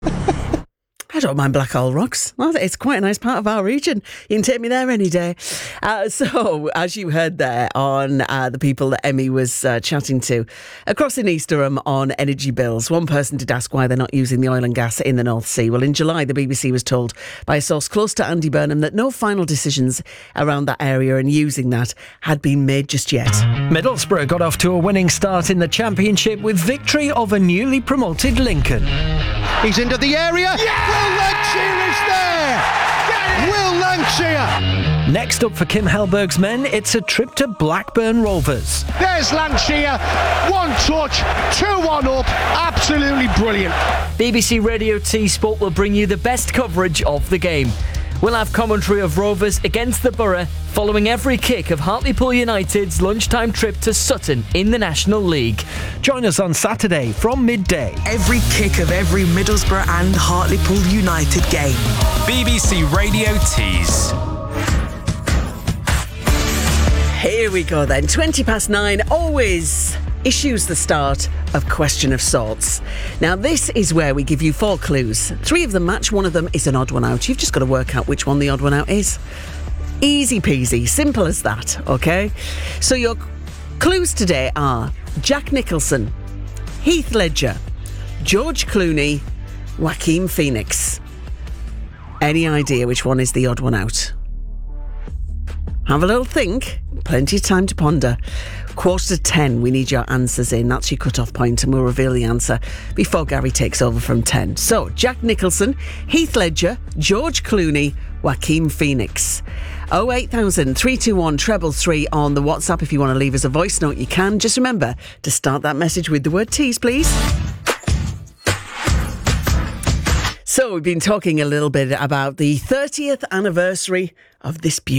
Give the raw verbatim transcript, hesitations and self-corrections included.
I don't mind Blackhall Rocks. Well, it's quite a nice part of our region. You can take me there any day. Uh, so, as you heard there on uh, the people that Emmy was uh, chatting to across in Easterham on energy bills, one person did ask why they're not using the oil and gas in the North Sea. Well, in July, the B B C was told by a source close to Andy Burnham that no final decisions around that area and using that had been made just yet. Middlesbrough got off to a winning start in the Championship with victory over newly promoted Lincoln. He's into the area. Yeah! Will Lancashire is there! Will Lancashire! Next up for Kim Hellberg's men, it's a trip to Blackburn Rovers. There's Lancashire. One touch, two one up. Absolutely brilliant. B B C Radio T Sport will bring you the best coverage of the game. We'll have commentary of Rovers against the Borough following every kick of Hartlepool United's lunchtime trip to Sutton in the National League. Join us on Saturday from midday. Every kick of every Middlesbrough and Hartlepool United game. B B C Radio Tees. Here we go then. twenty past nine always issues the start of Question of Sorts. Now, this is where we give you four clues. Three of them match, one of them is an odd one out. You've just got to work out which one the odd one out is. Easy peasy, simple as that, okay? So your clues today are Jack Nicholson, Heath Ledger, George Clooney, Joaquin Phoenix. Any idea which one is the odd one out? Have a little think. Plenty of time to ponder. Quarter to ten, we need your answers in. That's your cut-off point, and we'll reveal the answer before Gary takes over from ten. So, Jack Nicholson, Heath Ledger, George Clooney, Joaquin Phoenix. oh eight thousand, three two one, treble three on the WhatsApp. If you want to leave us a voice note, you can. Just remember to start that message with the word tease, please. So, we've been talking a little bit about the thirtieth anniversary of this beauty.